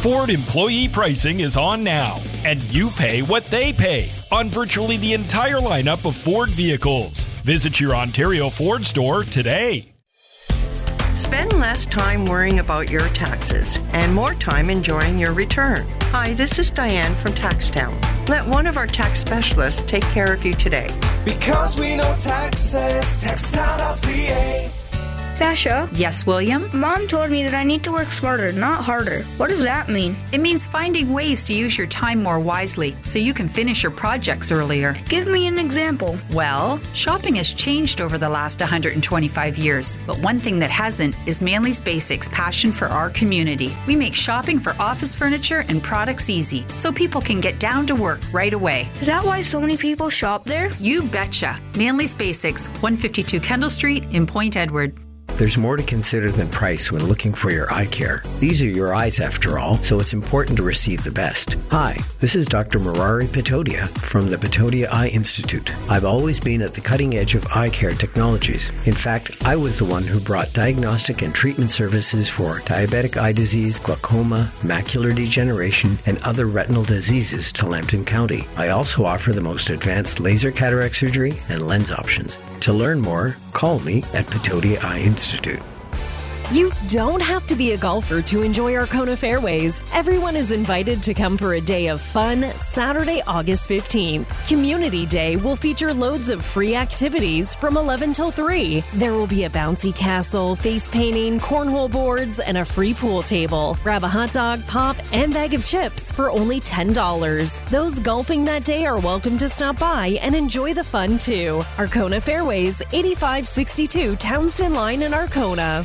Ford employee pricing is on now, and you pay what they pay on virtually the entire lineup of Ford vehicles. Visit your Ontario Ford store today. Spend less time worrying about your taxes and more time enjoying your return. Hi, this is Diane from TaxTown. Let one of our tax specialists take care of you today. Because we know taxes, taxtown.ca. Sasha? Yes, William? Mom told me that I need to work smarter, not harder. What does that mean? It means finding ways to use your time more wisely so you can finish your projects earlier. Give me an example. Well, shopping has changed over the last 125 years, but one thing that hasn't is Manley's Basics' passion for our community. We make shopping for office furniture and products easy so people can get down to work right away. Is that why so many people shop there? You betcha. Manley's Basics, 152 Kendall Street in Point Edward. There's more to consider than price when looking for your eye care. These are your eyes after all, so it's important to receive the best. Hi, this is Dr. Murari Patodia from the Patodia Eye Institute. I've always been at the cutting edge of eye care technologies. In fact, I was the one who brought diagnostic and treatment services for diabetic eye disease, glaucoma, macular degeneration, and other retinal diseases to Lambton County. I also offer the most advanced laser cataract surgery and lens options. To learn more, call me at Patodia Eye Institute. You don't have to be a golfer to enjoy Arkona Fairways. Everyone is invited to come for a day of fun Saturday, August 15th. Community Day will feature loads of free activities from 11 till 3. There will be a bouncy castle, face painting, cornhole boards, and a free pool table. Grab a hot dog, pop, and bag of chips for only $10. Those golfing that day are welcome to stop by and enjoy the fun too. Arkona Fairways, 8562 Townsend Line in Arkona.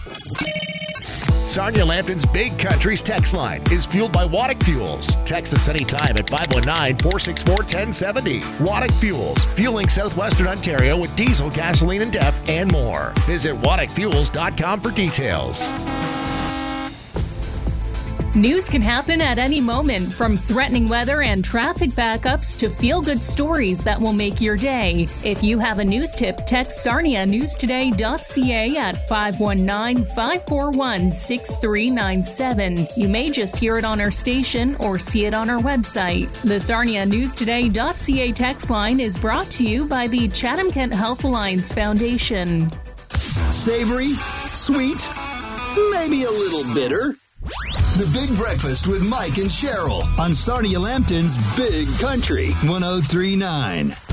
Sarnia Lambton's Big Country's text line is fueled by Waddick Fuels. Text us anytime at 519-464-1070. Waddick Fuels, fueling southwestern Ontario with diesel, gasoline, and DEF, and more. Visit WaddickFuels.com for details. News can happen at any moment, from threatening weather and traffic backups to feel-good stories that will make your day. If you have a news tip, text sarnianewstoday.ca at 519-541-6397. You may just hear it on our station or see it on our website. The sarnianewstoday.ca text line is brought to you by the Chatham-Kent Health Alliance Foundation. Savory, sweet, maybe a little bitter. The Big Breakfast with Mike and Cheryl on Sarnia Lambton's Big Country 103.9.